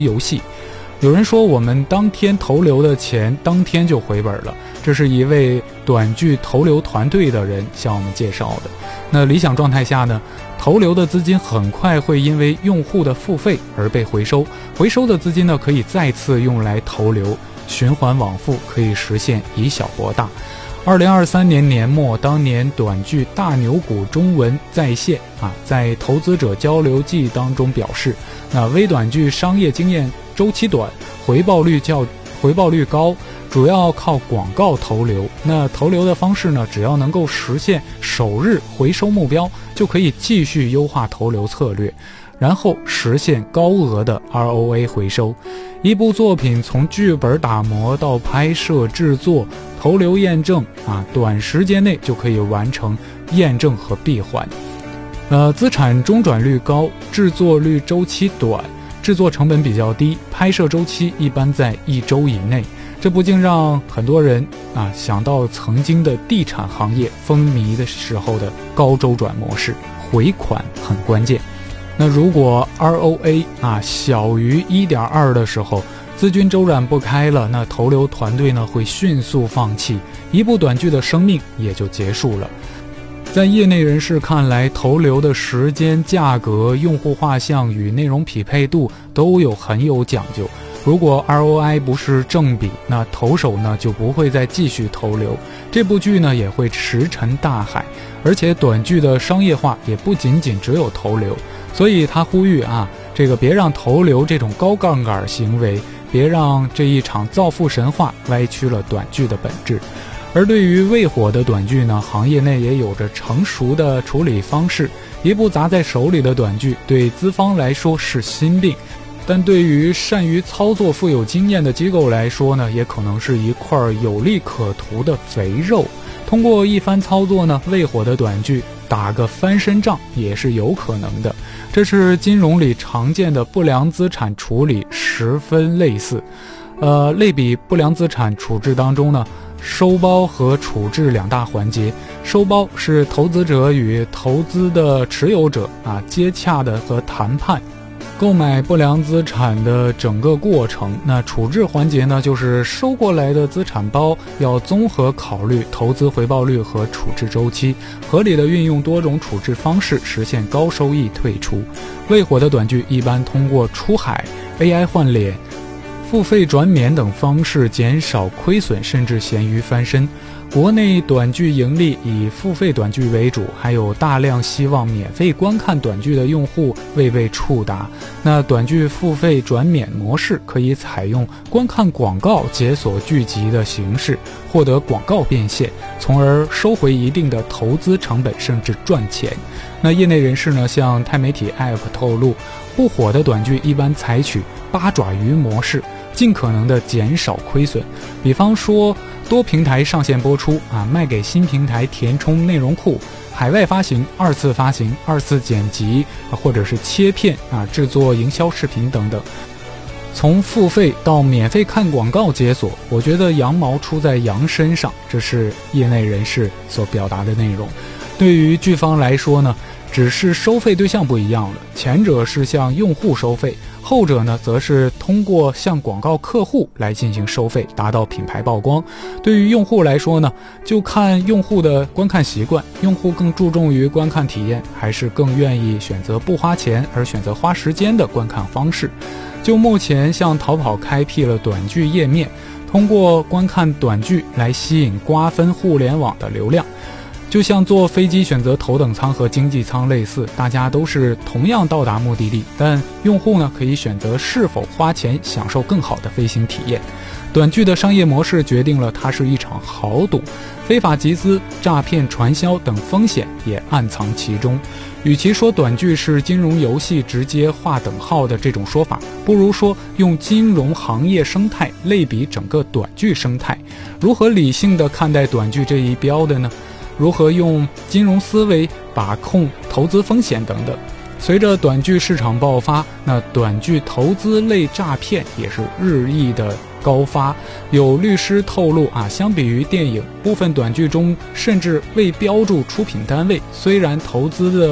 游戏。有人说我们当天投流的钱当天就回本了，这是一位短剧投流团队的人向我们介绍的。那理想状态下呢，投流的资金很快会因为用户的付费而被回收，回收的资金呢可以再次用来投流，循环往复，可以实现以小博大。2023年年末，当年短剧《大牛股》中文在线在投资者交流季当中表示，那微短剧商业经验周期短，回报率高，主要靠广告投流。那投流的方式呢，只要能够实现首日回收目标，就可以继续优化投流策略，然后实现高额的 ROA 回收。一部作品从剧本打磨到拍摄制作投流验证短时间内就可以完成验证和闭环。资产中转率高，制作率周期短，制作成本比较低，拍摄周期一般在1周以内。这不禁让很多人想到曾经的地产行业风靡的时候的高周转模式，回款很关键。那如果 ROA 小于 1.2 的时候，资金周转不开了，那投流团队呢会迅速放弃，一部短剧的生命也就结束了。在业内人士看来，投流的时间、价格、用户画像与内容匹配度都很有讲究。如果 ROI 不是正比，那投手呢就不会再继续投流，这部剧呢也会石沉大海。而且短剧的商业化也不仅仅只有投流，所以他呼吁别让投流这种高杠杆行为，别让这一场造富神话歪曲了短剧的本质。而对于未火的短剧呢，行业内也有着成熟的处理方式。一部砸在手里的短剧对资方来说是心病，但对于善于操作、富有经验的机构来说呢，也可能是一块有利可图的肥肉。通过一番操作呢，未火的短剧打个翻身仗也是有可能的。这是金融里常见的不良资产处理，十分类似。类比不良资产处置当中呢，收包和处置两大环节。收包是投资者与投资的持有者接洽的和谈判购买不良资产的整个过程。那处置环节呢，就是收过来的资产包要综合考虑投资回报率和处置周期，合理的运用多种处置方式，实现高收益退出。未火的短剧一般通过出海、AI 换脸、付费转免等方式减少亏损，甚至咸鱼翻身。国内短剧盈利以付费短剧为主，还有大量希望免费观看短剧的用户未被触达。那短剧付费转免模式可以采用观看广告解锁剧集的形式，获得广告变现，从而收回一定的投资成本，甚至赚钱。那业内人士呢，向钛媒体 App 透露，不火的短剧一般采取八爪鱼模式，尽可能的减少亏损。比方说多平台上线播出卖给新平台填充内容库，海外发行、二次发行、二次剪辑或者是切片制作营销视频等等。从付费到免费看广告解锁，我觉得羊毛出在羊身上，这是业内人士所表达的内容。对于剧方来说呢，只是收费对象不一样了，前者是向用户收费，后者呢则是通过向广告客户来进行收费，达到品牌曝光。对于用户来说呢，就看用户的观看习惯，用户更注重于观看体验，还是更愿意选择不花钱而选择花时间的观看方式。就目前像淘宝开辟了短剧页面，通过观看短剧来吸引瓜分互联网的流量。就像坐飞机选择头等舱和经济舱类似，大家都是同样到达目的地，但用户呢可以选择是否花钱享受更好的飞行体验。短剧的商业模式决定了它是一场豪赌，非法集资、诈骗、传销等风险也暗藏其中。与其说短剧是金融游戏直接划等号的这种说法，不如说用金融行业生态类比整个短剧生态。如何理性地看待短剧这一标的呢？如何用金融思维把控投资风险等等。随着短剧市场爆发，那短剧投资类诈骗也是日益的高发。有律师透露相比于电影，部分短剧中甚至未标注出品单位，虽然投资的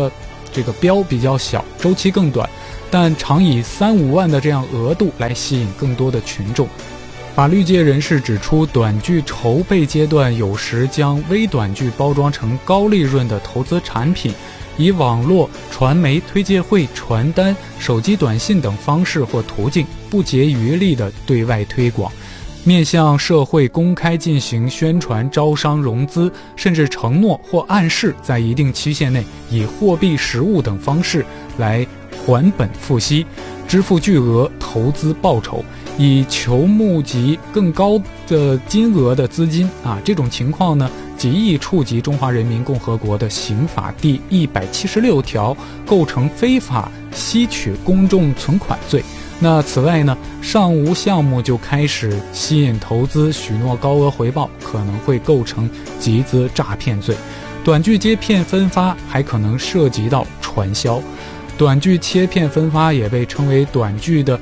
这个标比较小，周期更短，但常以3-5万的这样额度来吸引更多的群众。法律界人士指出，短剧筹备阶段有时将微短剧包装成高利润的投资产品，以网络、传媒、推介会、传单、手机短信等方式或途径不竭余力地对外推广，面向社会公开进行宣传、招商、融资，甚至承诺或暗示在一定期限内以货币、实物等方式来还本付息，支付巨额投资报酬，以求募集更高的金额的资金这种情况呢，极易触及中华人民共和国的刑法第176条，构成非法吸取公众存款罪。那此外呢，尚无项目就开始吸引投资，许诺高额回报，可能会构成集资诈骗罪。短剧接片分发还可能涉及到传销。短剧切片分发也被称为短剧的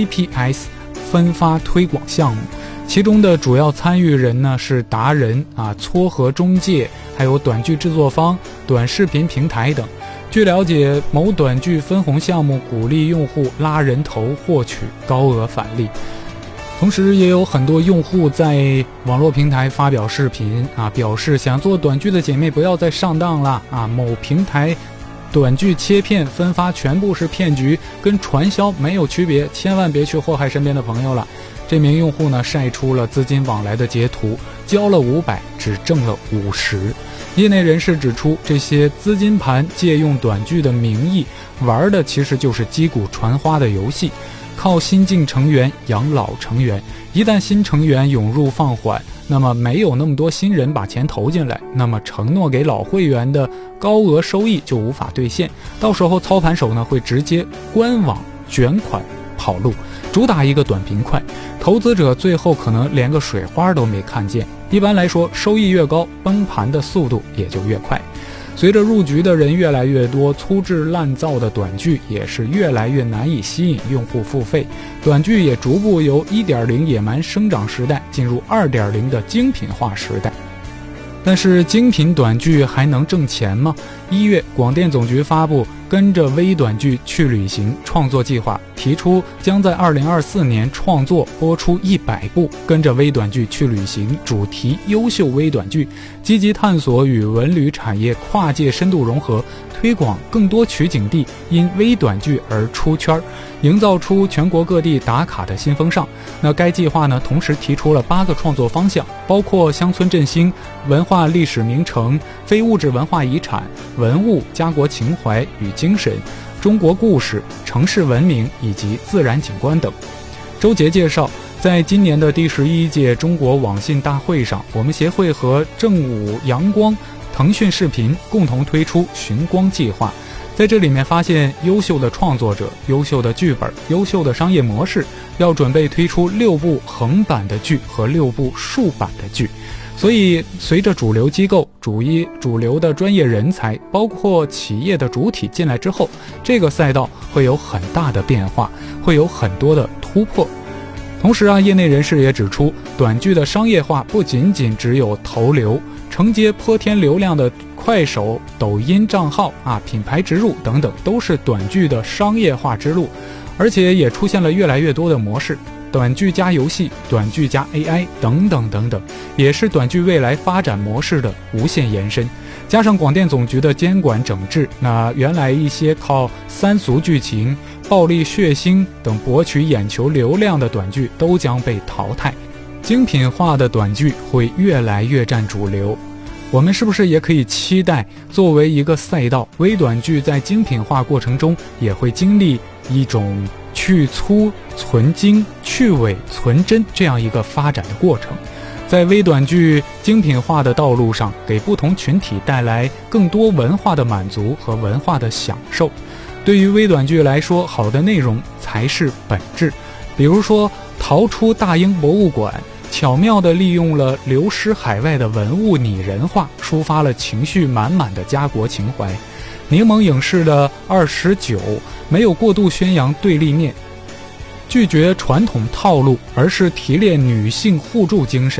CPS 分发推广项目，其中的主要参与人呢是达人撮合中介，还有短剧制作方、短视频平台等。据了解，某短剧分红项目鼓励用户拉人头获取高额返利，同时也有很多用户在网络平台发表视频表示想做短剧的姐妹不要再上当了某平台短剧切片分发全部是骗局，跟传销没有区别，千万别去祸害身边的朋友了。这名用户呢晒出了资金往来的截图，交了500，只挣了50。业内人士指出，这些资金盘借用短剧的名义玩的其实就是击鼓传花的游戏，靠新进成员养老成员，一旦新成员涌入放缓，那么没有那么多新人把钱投进来，那么承诺给老会员的高额收益就无法兑现，到时候操盘手呢会直接官网卷款跑路，主打一个短平快，投资者最后可能连个水花都没看见。一般来说，收益越高，崩盘的速度也就越快。随着入局的人越来越多，粗制滥造的短剧也是越来越难以吸引用户付费，短剧也逐步由 1.0 野蛮生长时代进入 2.0 的精品化时代。但是精品短剧还能挣钱吗？1月，广电总局发布跟着微短剧去旅行创作计划，提出将在2024年创作播出100部跟着微短剧去旅行主题优秀微短剧，积极探索与文旅产业跨界深度融合，推广更多取景地因微短剧而出圈，营造出全国各地打卡的新风尚。那该计划呢，同时提出了8个创作方向，包括乡村振兴、文化历史名城、非物质文化遗产、文物、家国情怀与精神、中国故事、城市文明以及自然景观等。周杰介绍，在今年的第11届中国网信大会上，我们协会和正午阳光、腾讯视频共同推出寻光计划，在这里面发现优秀的创作者、优秀的剧本、优秀的商业模式，要准备推出6部横版的剧和6部竖版的剧。所以随着主流机构、主流的专业人才，包括企业的主体进来之后，这个赛道会有很大的变化，会有很多的突破。同时业内人士也指出，短剧的商业化不仅仅只有投流，承接泼天流量的快手、抖音账号品牌植入等等，都是短剧的商业化之路，而且也出现了越来越多的模式。短剧加游戏、短剧加 AI 等等等等，也是短剧未来发展模式的无限延伸。加上广电总局的监管整治，那原来一些靠三俗剧情、暴力血腥等博取眼球流量的短剧都将被淘汰，精品化的短剧会越来越占主流。我们是不是也可以期待，作为一个赛道，微短剧在精品化过程中也会经历一种去粗存精、去伪存真这样一个发展的过程，在微短剧精品化的道路上，给不同群体带来更多文化的满足和文化的享受。对于微短剧来说，好的内容才是本质。比如说，逃出大英博物馆，巧妙地利用了流失海外的文物拟人化，抒发了情绪满满的家国情怀。柠檬影视的29没有过度宣扬对立面，拒绝传统套路，而是提炼女性互助精神，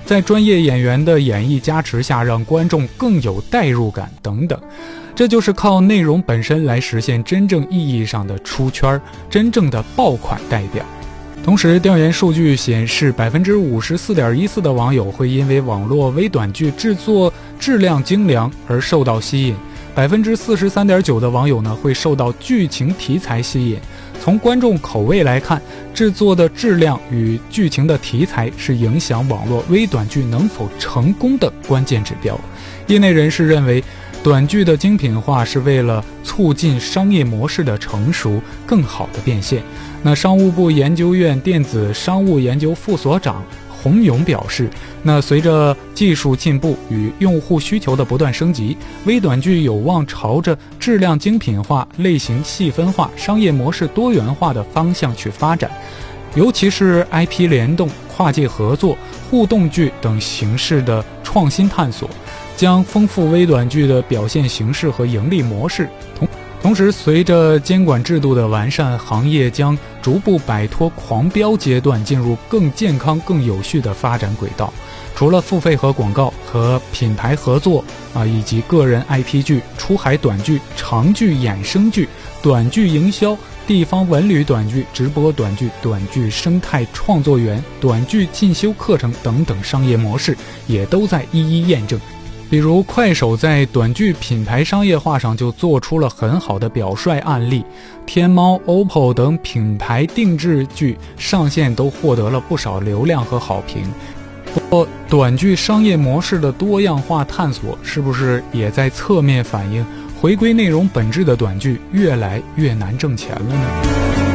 在专业演员的演绎加持下，让观众更有代入感等等。这就是靠内容本身来实现真正意义上的出圈，真正的爆款代表。同时，调研数据显示 54.14% 的网友会因为网络微短剧制作质量精良而受到吸引， 43.9% 的网友呢会受到剧情题材吸引。从观众口味来看，制作的质量与剧情的题材是影响网络微短剧能否成功的关键指标。业内人士认为，短剧的精品化是为了促进商业模式的成熟，更好的变现。那商务部研究院电子商务研究副所长洪勇表示，那随着技术进步与用户需求的不断升级，微短剧有望朝着质量精品化、类型细分化、商业模式多元化的方向去发展。尤其是 IP 联动、跨界合作、互动剧等形式的创新探索，将丰富微短剧的表现形式和盈利模式。同时，随着监管制度的完善，行业将逐步摆脱狂飙阶段，进入更健康、更有序的发展轨道。除了付费和广告和品牌合作以及个人 IP 剧、出海短剧、长剧衍生剧、短剧营销、地方文旅短剧、直播短剧、短剧生态创作园、短剧进修课程等等商业模式，也都在一一验证。比如快手在短剧品牌商业化上就做出了很好的表率案例，天猫、OPPO 等品牌定制剧上线都获得了不少流量和好评。不过，短剧商业模式的多样化探索，是不是也在侧面反映回归内容本质的短剧越来越难挣钱了呢？